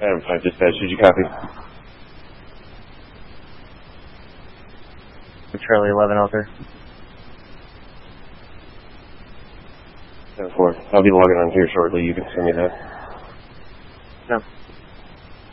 Adam 5 dispatch, did you copy? Charlie 11 out there. 10-4. I'll be logging on here shortly. You can send me that. No.